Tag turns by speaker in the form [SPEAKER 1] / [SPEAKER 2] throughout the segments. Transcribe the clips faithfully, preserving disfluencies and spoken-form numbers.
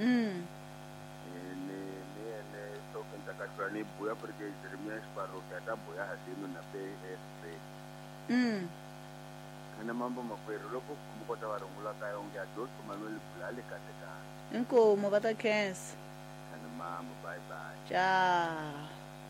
[SPEAKER 1] Mm.
[SPEAKER 2] ni ni ene toke ntakatwa ni buya porque Jeremia Sparoka tabuya hadino na pe espe
[SPEAKER 1] Mm.
[SPEAKER 2] kana mambo makwero loko kumukota warungula kayonge adoto Manuel Bulale kateka
[SPEAKER 1] Inkomo bata cancer.
[SPEAKER 2] kana mambo bye bye.
[SPEAKER 1] Tchau.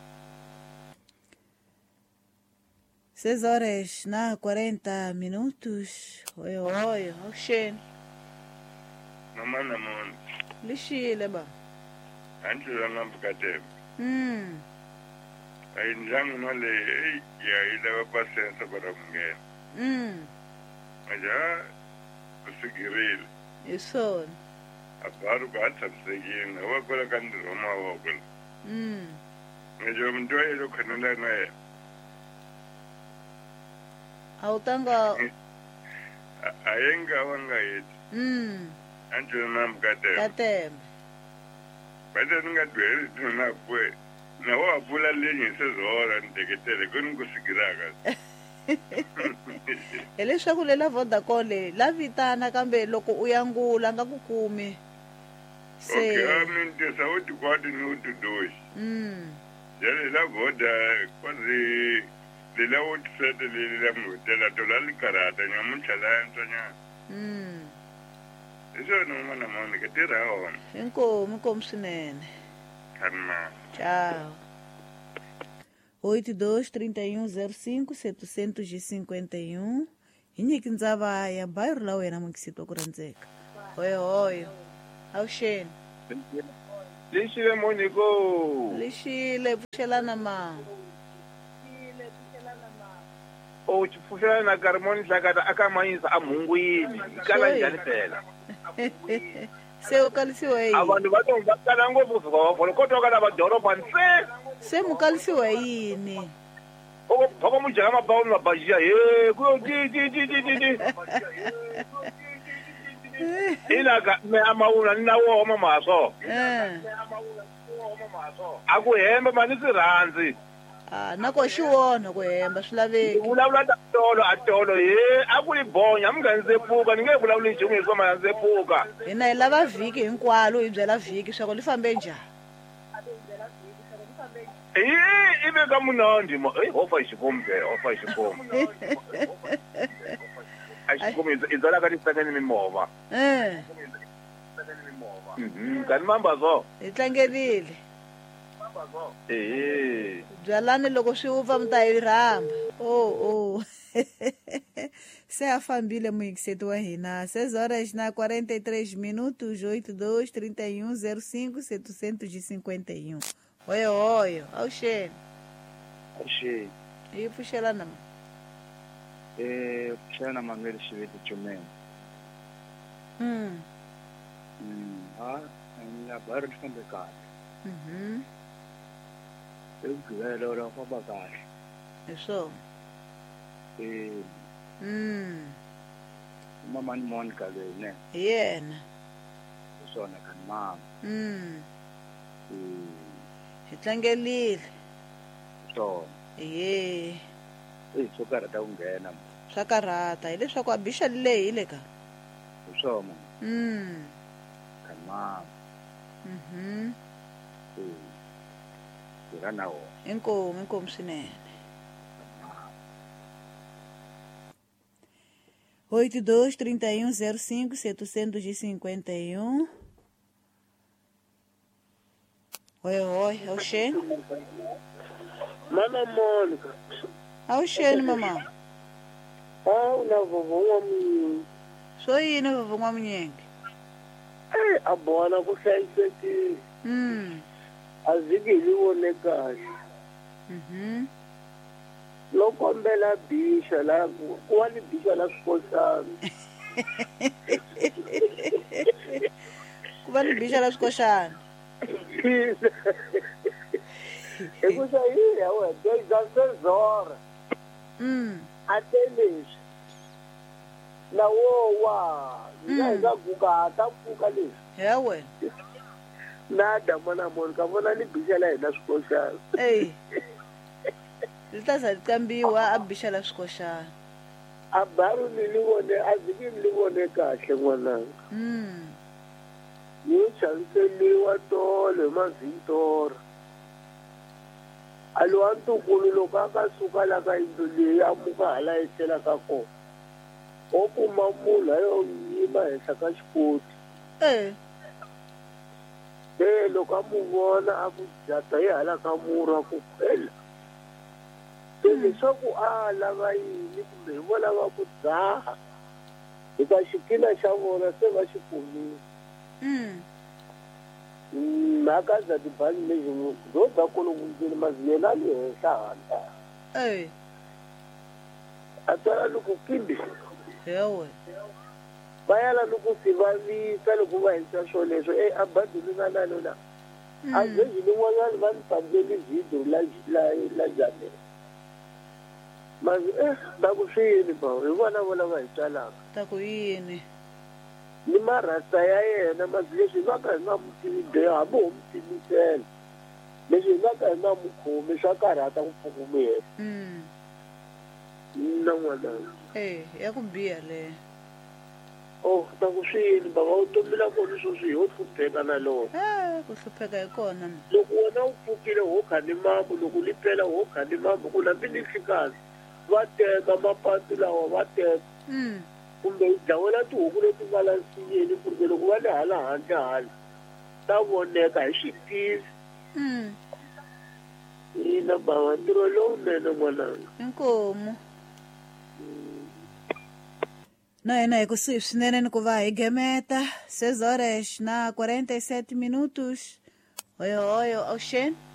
[SPEAKER 1] Seis horas na quarenta minutos. Oi, oi, oxê.
[SPEAKER 3] Mama na mon.
[SPEAKER 1] Lixile, ba.
[SPEAKER 3] Antes da não bukate.
[SPEAKER 1] Hum.
[SPEAKER 3] Aí njangu male ya ila paciência para mulher.
[SPEAKER 1] Hum.
[SPEAKER 3] Mas já conseguiria.
[SPEAKER 1] Isso.
[SPEAKER 3] Abaru gata msegin. Awa kola kandi roma awa kola.
[SPEAKER 1] Hum.
[SPEAKER 3] Mas eu me dou ele kanula na é.
[SPEAKER 1] Autanga.
[SPEAKER 3] Ayenga wanga yeti.
[SPEAKER 1] Hum.
[SPEAKER 3] Antes da não bukate.
[SPEAKER 1] Katem.
[SPEAKER 3] Bada ninga dwele tuna kwe. Na wa bula lenye sezora ndeketele kuni kusikiraga.
[SPEAKER 1] Hileswaku lela Vodacom le la vitana kambe loko u ya ngula nga ku kumi. Se.
[SPEAKER 3] Okay, amin tesa uti kwadi ni uti doshi.
[SPEAKER 1] Mm.
[SPEAKER 3] Yale la voda kwazi lila uti sete lila mutela tola likarata nyamuchala ntanya.
[SPEAKER 1] Mm.
[SPEAKER 3] Iso no mana moni ketira on.
[SPEAKER 1] Inkomo, inkomo swinene.
[SPEAKER 3] Kanma.
[SPEAKER 1] Tchau. oito dois, trinta e um, zero cinco, setecentos e cinquenta e um. Inyi kinzava ya bairro la wena mukisito kuranzeka. Oi, oi. Auxene.
[SPEAKER 2] Lishile Monico.
[SPEAKER 1] Lixile, puxelana ma.
[SPEAKER 2] O chifushana na Garmoni zakata akamanyisa amhungwini. Ikala njani phela.
[SPEAKER 1] Se ukalisiwa yini?
[SPEAKER 2] Abantu bathi bakala ngopfu zikho kodwa kana badoroba nse.
[SPEAKER 1] Se mukalisiwa yini?
[SPEAKER 2] Phoko mujaka mabhawu mabhajia he kuyo ti ti ti ti ti ti. Ila ka me amaula ninawo mamaso.
[SPEAKER 1] Eh.
[SPEAKER 2] Akuhemba manisi rhanzi.
[SPEAKER 1] Ah, nako xiwona ku hemba swi laveki.
[SPEAKER 2] Vulavula ta tolo a tolo he akulibonya mnganze pfuka ninge vulavuli nchumu hi swama nze pfuka.
[SPEAKER 1] Hina hi lava vhiki hinkwalo hi byela vhiki swa ku li fambe njhani.
[SPEAKER 2] Hi ibe ka munondi mo eh hofa xikombe hofa xikombe. A xikombe izala ka tisakani mimova.
[SPEAKER 1] Eh.
[SPEAKER 2] Mhm kan mamba zo.
[SPEAKER 1] Hi tlangelile.
[SPEAKER 2] Eh.
[SPEAKER 1] Byalani loko swi upfa mi ta yi rhamba. Oh oh. Se a fambile muingiseti wa hina. seis horas na quarenta e três minutos, oito dois, trinta e um, zero cinco, setecentos e cinquenta e um. Oi, oi. Auxene.
[SPEAKER 4] Achei.
[SPEAKER 1] E puxelana ma.
[SPEAKER 4] É, puxando Manuel Chivete Chumeno.
[SPEAKER 1] Hum.
[SPEAKER 4] Hum, ah, ainda barulho de complicado.
[SPEAKER 1] Uhum.
[SPEAKER 4] Eu quero orar para bagagem.
[SPEAKER 1] Isso.
[SPEAKER 4] E
[SPEAKER 1] Hum.
[SPEAKER 4] uma mãe Mônica ali, né?
[SPEAKER 1] Yena.
[SPEAKER 4] Eu sou na canma.
[SPEAKER 1] Hum.
[SPEAKER 4] E
[SPEAKER 1] Hi tlangelile.
[SPEAKER 4] só,
[SPEAKER 1] Ye.
[SPEAKER 4] e só cara da um gana.
[SPEAKER 1] Swa karhata hileswaku a bixa li lehile ka.
[SPEAKER 4] Eu sou mano.
[SPEAKER 1] Mm.
[SPEAKER 4] Canma.
[SPEAKER 1] Mhm.
[SPEAKER 4] E era na o.
[SPEAKER 1] Inkomo, inkomo swinene. oito dois, trinta e um, zero cinco, setecentos e cinquenta e um. Oi, oi, Auxene.
[SPEAKER 5] Mama Mônica.
[SPEAKER 1] Auxene, mamãe.
[SPEAKER 5] Ah, na vovó minha.
[SPEAKER 1] Sou yini vovô n'wamunyenge?
[SPEAKER 5] Eh, a bona ku hlayisekile.
[SPEAKER 1] Mm.
[SPEAKER 5] A vhiki li vone kahle.
[SPEAKER 1] Mhm.
[SPEAKER 5] Lo kombela bixa la ku wa ni bixa la swikoxana.
[SPEAKER 1] Ku va ni bixa la swikoxana.
[SPEAKER 5] Hikuva yini ya wena desde as seis horas
[SPEAKER 1] Mm.
[SPEAKER 5] até lexi na wowa nga nga guga ta pfuka lexi
[SPEAKER 1] Ya wena.
[SPEAKER 5] nada mana Mônica vona ni bixa la hina swikoxana.
[SPEAKER 1] Ey. Li ta za li kambiwa a bixa la swikoxana.
[SPEAKER 5] A baru ni li vone a vhiki ni li vone kahle n'wananga.
[SPEAKER 1] Mm.
[SPEAKER 5] ni chaviseliwa tolo mazintora alo antukulu loko a nga suka la ka yindlu leyi amuka hala etlela ka kona o kuma munhu ayo yima henhla ka xikoti
[SPEAKER 1] Eh.
[SPEAKER 5] se loko a mu vona a ku jata hi hala ka murhi ku phela se leswaku a lava yini kumbe hi vo lava ku dzaha eka xikila xa vona se va xi kumile
[SPEAKER 1] Mm.
[SPEAKER 5] mhaka za tibangi lexi dzo ta kolongundzini maziyela ali henhla handla
[SPEAKER 1] Eh.
[SPEAKER 5] a tsala loko kimbi
[SPEAKER 1] Hewe.
[SPEAKER 5] va yala loko si vavisa loko va hisa swoleswo e a badini nga na lona a vhezi lin'wanyani va ni fambeli video la la la jameni mas eh ta ku swi yini ba hi vona vona va hi tsalaka
[SPEAKER 1] Ta ku yini?
[SPEAKER 5] ni marasta ya yena mas leswi va ka hi nga mutivi de hambi ho mu timisela leswi hi nga ka hi nga mu khomi swa karhata ku pfukumela
[SPEAKER 1] Mm.
[SPEAKER 5] na n'wananga
[SPEAKER 1] Eh, ya ku biha le.
[SPEAKER 5] oh ta ku swi yini baba u tombela kona swo swi ho hlupheka na lona
[SPEAKER 1] Eh, ku hlupheka hi kona.
[SPEAKER 5] loko wena u pfukile ho khani mambu loko li phela ho khani mambu ku lambi ni nhlikazi va teka mapatu lawa va teka
[SPEAKER 1] Mm.
[SPEAKER 5] kumbe hi dlawela tihuku leti nga la nsinyeni kumbe loko va le hala handle hala ta voneka hi switisi
[SPEAKER 1] Mm.
[SPEAKER 5] ina bava ntirho lowunene n'wananga
[SPEAKER 1] Inkomu. Na hina hi kusuhi swinene ni ku va hi gemeta seis horas na quarenta e sete minutos. Hoyo hoyo Ocean.